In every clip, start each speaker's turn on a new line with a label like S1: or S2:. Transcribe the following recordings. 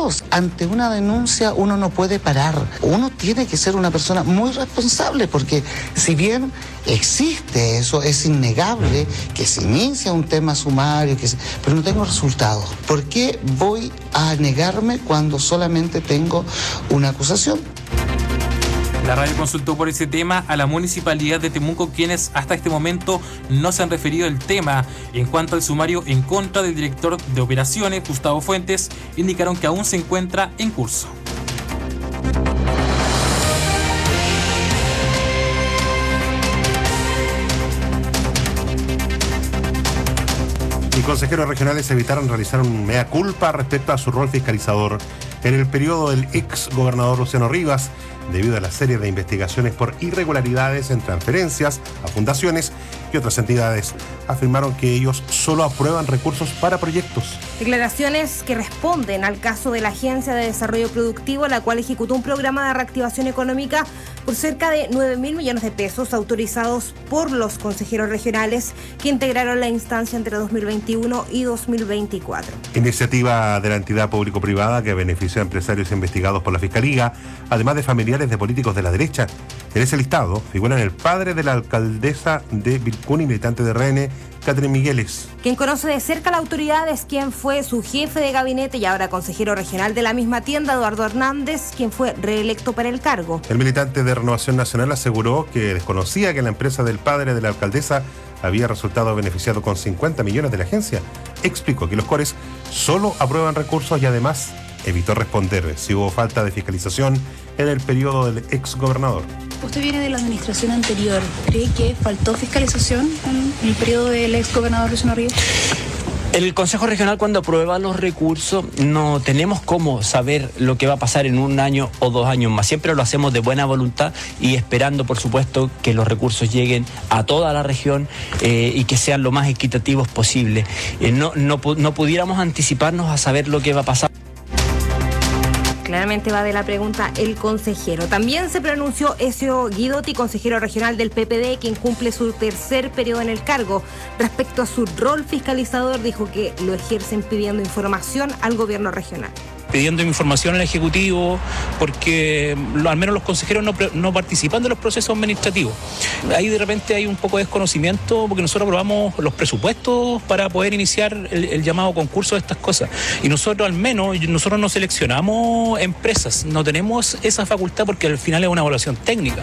S1: todos. Ante una denuncia uno no puede parar. Uno tiene que ser una persona muy responsable, porque si bien existe eso, es innegable que se inicia un tema sumario, pero no tengo resultados. ¿Por qué voy a negarme cuando solamente tengo una acusación?
S2: La radio consultó por ese tema a la Municipalidad de Temuco, quienes hasta este momento no se han referido al tema. En cuanto al sumario en contra del director de operaciones, Gustavo Fuentes, indicaron que aún se encuentra en curso.
S3: Y consejeros regionales evitaron realizar un mea culpa respecto a su rol fiscalizador en el periodo del ex gobernador Luciano Rivas, debido a la serie de investigaciones por irregularidades en transferencias a fundaciones y otras entidades. Afirmaron que ellos solo aprueban recursos para proyectos.
S4: Declaraciones que responden al caso de la Agencia de Desarrollo Productivo, la cual ejecutó un programa de reactivación económica por cerca de 9.000 millones de pesos autorizados por los consejeros regionales que integraron la instancia entre 2021 y 2024.
S3: Iniciativa de la entidad público-privada que benefició a empresarios investigados por la Fiscalía, además de familiares de políticos de la derecha. En ese listado figuran el padre de la alcaldesa de Vilcún y militante de RN, Catherine Migueles.
S4: Quien conoce de cerca a la autoridad es quien fue su jefe de gabinete y ahora consejero regional de la misma tienda, Eduardo Hernández, quien fue reelecto para el cargo.
S3: El militante de Renovación Nacional aseguró que desconocía que la empresa del padre de la alcaldesa había resultado beneficiado con 50 millones de la agencia. Explicó que los CORES solo aprueban recursos y además evitó responder si hubo falta de fiscalización en el periodo del ex gobernador.
S5: Usted viene de la administración anterior. ¿Cree que faltó fiscalización en el periodo del ex gobernador Luciano Rivas?
S6: El Consejo Regional, cuando aprueba los recursos, no tenemos cómo saber lo que va a pasar en un año o 2 años más. Siempre lo hacemos de buena voluntad y esperando, por supuesto, que los recursos lleguen a toda la región y que sean lo más equitativos posible. No pudiéramos anticiparnos a saber lo que va a pasar.
S4: Claramente va de la pregunta el consejero. También se pronunció Ezio Guidotti, consejero regional del PPD, quien cumple su tercer periodo en el cargo. Respecto a su rol fiscalizador, dijo que lo ejercen pidiendo información al gobierno regional.
S7: Pidiendo información al Ejecutivo, porque al menos los consejeros no participan de los procesos administrativos. Ahí de repente hay un poco de desconocimiento, porque nosotros aprobamos los presupuestos para poder iniciar el llamado concurso de estas cosas. Y nosotros nosotros no seleccionamos empresas, no tenemos esa facultad porque al final es una evaluación técnica.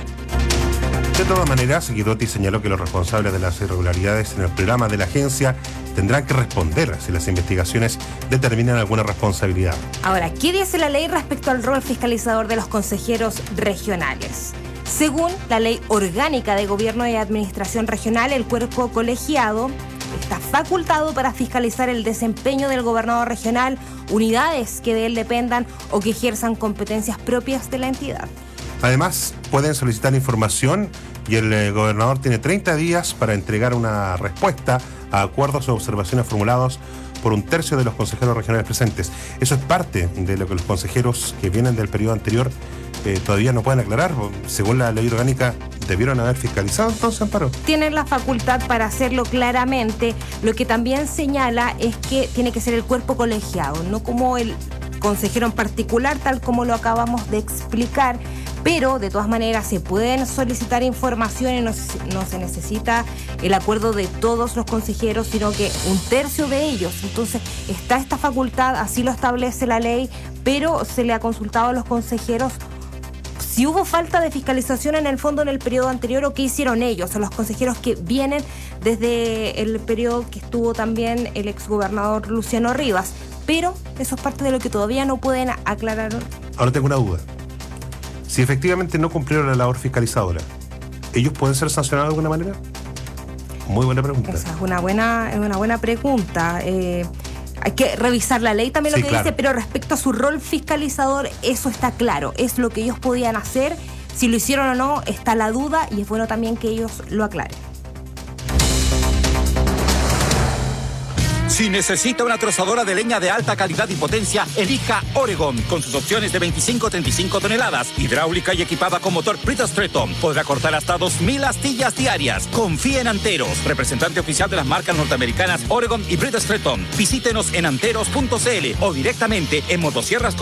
S3: De todas maneras, Guidotti señaló que los responsables de las irregularidades en el programa de la agencia tendrán que responder si las investigaciones determinan alguna responsabilidad.
S4: Ahora, ¿qué dice la ley respecto al rol fiscalizador de los consejeros regionales? Según la Ley Orgánica de Gobierno y Administración Regional, el cuerpo colegiado está facultado para fiscalizar el desempeño del gobernador regional, unidades que de él dependan o que ejerzan competencias propias de la entidad.
S3: Además, pueden solicitar información y el gobernador tiene 30 días para entregar una respuesta a acuerdos o observaciones formulados por 1/3 de los consejeros regionales presentes. Eso es parte de lo que los consejeros que vienen del periodo anterior todavía no pueden aclarar. Según la ley orgánica, debieron haber fiscalizado, entonces, Amparo.
S4: Tienen la facultad para hacerlo claramente. Lo que también señala es que tiene que ser el cuerpo colegiado, no como el consejero en particular, tal como lo acabamos de explicar. Pero de todas maneras se pueden solicitar información y no se necesita el acuerdo de todos los consejeros, sino que 1/3 de ellos. Entonces está esta facultad, así lo establece la ley, pero se le ha consultado a los consejeros si hubo falta de fiscalización en el fondo en el periodo anterior o qué hicieron ellos, a los consejeros que vienen desde el periodo que estuvo también el exgobernador Luciano Rivas. Pero eso es parte de lo que todavía no pueden aclarar.
S3: Ahora tengo una duda. Si efectivamente no cumplieron la labor fiscalizadora, ¿ellos pueden ser sancionados de alguna manera? Muy buena pregunta.
S4: Esa es una buena pregunta. Hay que revisar la ley también, sí, lo que dice, pero respecto a su rol fiscalizador, eso está claro. Es lo que ellos podían hacer. Si lo hicieron o no, está la duda y es bueno también que ellos lo aclaren.
S8: Si necesita una trozadora de leña de alta calidad y potencia, elija Oregon, con sus opciones de 25 a 35 toneladas, hidráulica y equipada con motor Bridgestone. Podrá cortar hasta 2.000 astillas diarias. Confía en Anteros, representante oficial de las marcas norteamericanas Oregon y Bridgestone. Visítenos en anteros.cl o directamente en Motosierras